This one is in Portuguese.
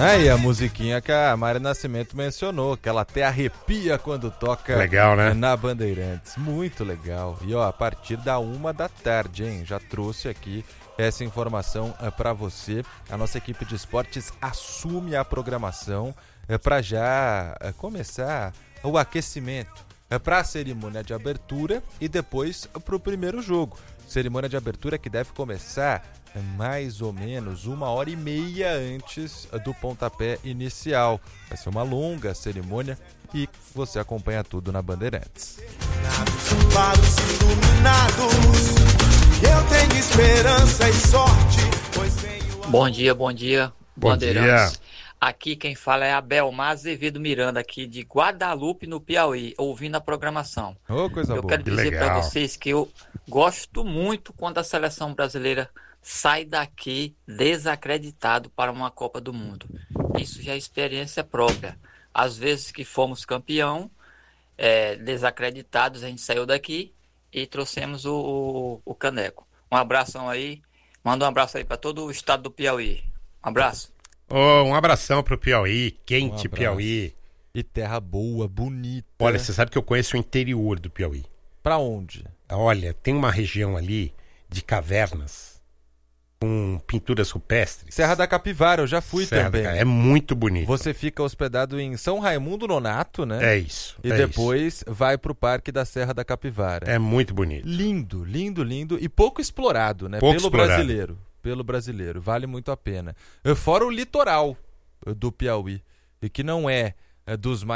Aí a musiquinha que a Mari Nascimento mencionou, que ela até arrepia quando toca. Legal, né? Na Bandeirantes. Muito legal. E ó, a partir da 1h, hein? Já trouxe aqui essa informação para você. A nossa equipe de esportes assume a programação para já começar o aquecimento para a cerimônia de abertura e depois para o primeiro jogo. Cerimônia de abertura que deve começar mais ou menos 1h30 antes do pontapé inicial. Vai ser uma longa cerimônia e você acompanha tudo na Bandeirantes. Para os iluminados, eu tenho esperança e sorte, pois venho... Bom dia, Bandeirantes. Dia. Aqui quem fala é Abelmar Azevedo Miranda, aqui de Guadalupe, no Piauí, ouvindo a programação. Coisa eu boa. quero dizer para vocês que eu gosto muito quando a seleção brasileira sai daqui desacreditado para uma Copa do Mundo. Isso já é experiência própria. Às vezes que fomos campeão, desacreditados, a gente saiu daqui e trouxemos o caneco. Um abração aí, manda um abraço aí para todo o estado do Piauí. Um abraço. Um abração pro Piauí, quente Piauí. E terra boa, bonita. Olha, você sabe que eu conheço o interior do Piauí. Pra onde? Olha, tem uma região ali de cavernas com pinturas rupestres. Serra da Capivara, eu já fui também. É muito bonito. Você fica hospedado em São Raimundo Nonato, né? É isso. E depois vai pro Parque da Serra da Capivara. É muito bonito. Lindo, lindo, lindo e pouco explorado, né? Pelo brasileiro. Vale muito a pena. Fora o litoral do Piauí, e que não é dos mais